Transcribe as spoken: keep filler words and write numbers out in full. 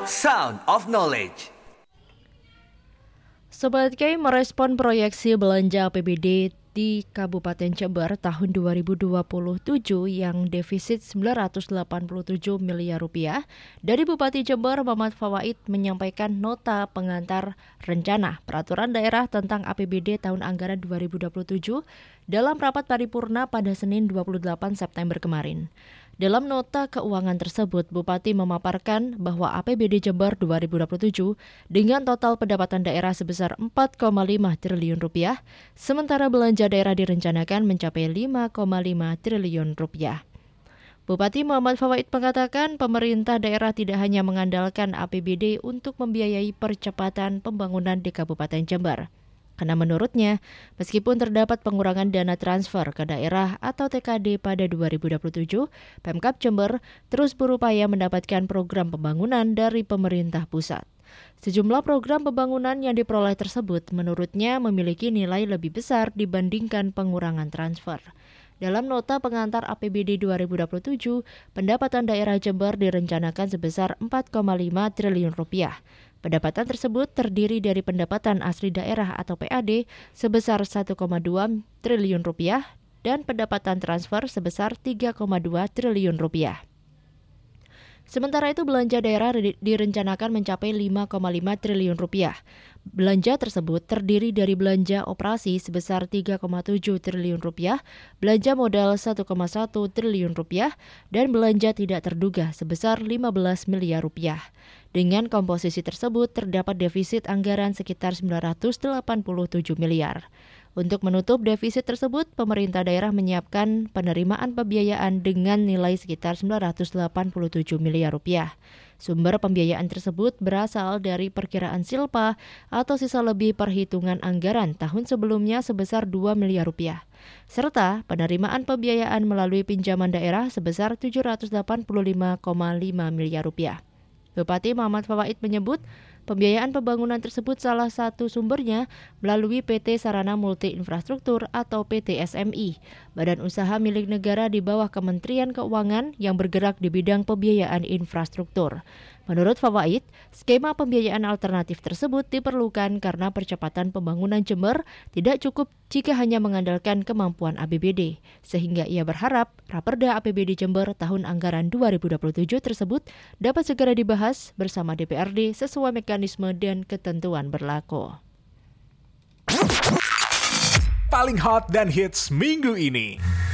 Sound of Knowledge. Sobat K merespon proyeksi belanja A P B D di Kabupaten Jember tahun dua ribu dua puluh tujuh yang defisit sembilan ratus delapan puluh tujuh miliar rupiah. Dari Bupati Jember Muhammad Fawaid menyampaikan nota pengantar rencana peraturan daerah tentang A P B D tahun anggaran dua ribu dua puluh tujuh dalam rapat paripurna pada Senin dua puluh delapan September kemarin. Dalam nota keuangan tersebut, Bupati memaparkan bahwa A P B D Jember dua ribu dua puluh tujuh dengan total pendapatan daerah sebesar empat koma lima triliun rupiah, sementara belanja daerah direncanakan mencapai lima koma lima triliun rupiah. Bupati Muhammad Fawaid mengatakan pemerintah daerah tidak hanya mengandalkan A P B D untuk membiayai percepatan pembangunan di Kabupaten Jember. Karena menurutnya, meskipun terdapat pengurangan dana transfer ke daerah atau T K D pada dua ribu dua puluh tujuh, Pemkab Jember terus berupaya mendapatkan program pembangunan dari pemerintah pusat. Sejumlah program pembangunan yang diperoleh tersebut menurutnya memiliki nilai lebih besar dibandingkan pengurangan transfer. Dalam nota pengantar A P B D dua ribu dua puluh tujuh, pendapatan daerah Jember direncanakan sebesar empat koma lima triliun rupiah. Pendapatan tersebut terdiri dari pendapatan asli daerah atau P A D sebesar satu koma dua triliun rupiah dan pendapatan transfer sebesar tiga koma dua triliun rupiah. Sementara itu belanja daerah direncanakan mencapai lima koma lima triliun rupiah. Belanja tersebut terdiri dari belanja operasi sebesar tiga koma tujuh triliun rupiah, belanja modal satu koma satu triliun rupiah, dan belanja tidak terduga sebesar lima belas miliar rupiah. Dengan komposisi tersebut terdapat defisit anggaran sekitar sembilan ratus delapan puluh tujuh miliar. Untuk menutup defisit tersebut, pemerintah daerah menyiapkan penerimaan pembiayaan dengan nilai sekitar sembilan ratus delapan puluh tujuh miliar rupiah. Sumber pembiayaan tersebut berasal dari perkiraan Silpa atau sisa lebih perhitungan anggaran tahun sebelumnya sebesar dua miliar rupiah. Serta penerimaan pembiayaan melalui pinjaman daerah sebesar tujuh ratus delapan puluh lima koma lima miliar rupiah. Bupati Muhammad Fawaid menyebut pembiayaan pembangunan tersebut salah satu sumbernya melalui P T Sarana Multi Infrastruktur atau P T S M I, badan usaha milik negara di bawah Kementerian Keuangan yang bergerak di bidang pembiayaan infrastruktur. Menurut Fawaid, skema pembiayaan alternatif tersebut diperlukan karena percepatan pembangunan Jember tidak cukup jika hanya mengandalkan kemampuan A P B D, sehingga ia berharap Raperda A P B D Jember tahun anggaran dua ribu dua puluh tujuh tersebut dapat segera dibahas bersama D P R D sesuai mekanisme dan ketentuan berlaku. Paling hot dan hits minggu ini.